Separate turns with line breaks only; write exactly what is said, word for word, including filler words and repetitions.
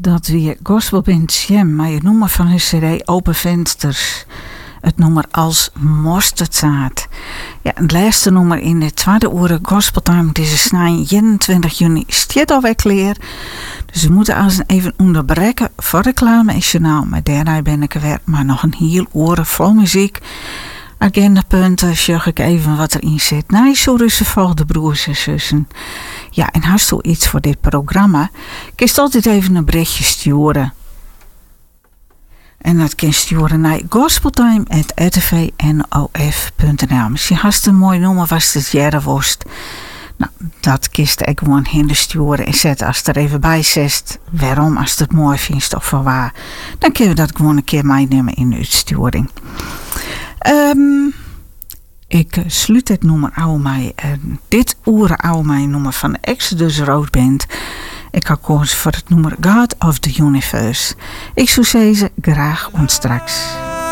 Dat weer gospelband Jam, maar het nummer van hun cd Open Vensters. Het nummer Als Mosterdzaad. Ja, het laatste nummer in de tweede uur gospeltime. Het is een eenentwintig juni. Stiet alweer klaar. Dus we moeten als even onderbreken voor reclame en journaal. Maar daarna ben ik er weer maar nog een heel uur vol muziek. Agendapunten, zorg ik even wat erin zit. Nee, zo rustig volgende broers en zussen. Ja, en hast u iets voor dit programma? Kun je altijd even een berichtje sturen. En dat kun je sturen naar gospeltime at r t v n o f punt n l. Misschien hast een mooi nummer was het jaren worst. Nou, dat kist ik gewoon hinder sturen en zetten als er even bij zit. Waarom, als het mooi vindt of voor waar. Dan kunnen we dat gewoon een keer meenemen in de uitsturing. Um, ik uh, sluit het nummer oude mij. Uh, dit oeren oude mij nummer van de Exodus Road Band. Ik ga kozen voor het nummer God of the Universe. Ik zou zeggen, graag ontstraks.